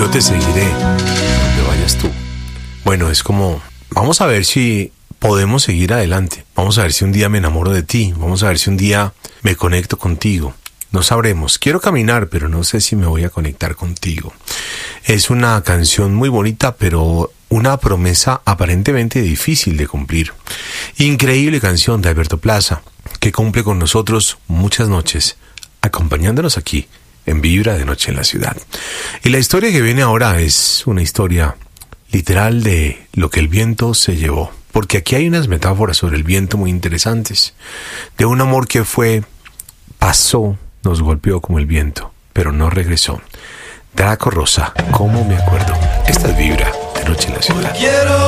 yo te seguiré donde vayas tú. Bueno, es como, vamos a ver si podemos seguir adelante. Vamos a ver si un día me enamoro de ti. Vamos a ver si un día me conecto contigo. No sabremos. Quiero caminar, pero no sé si me voy a conectar contigo. Es una canción muy bonita, pero una promesa aparentemente difícil de cumplir. Increíble canción de Alberto Plaza, que cumple con nosotros muchas noches, acompañándonos aquí en Vibra de Noche en la Ciudad. Y la historia que viene ahora es una historia literal de lo que el viento se llevó. Porque aquí hay unas metáforas sobre el viento muy interesantes. De un amor que pasó, nos golpeó como el viento, pero no regresó. Draco Rosa, ¿cómo me acuerdo? Esta es Vibra de Noche en la Ciudad.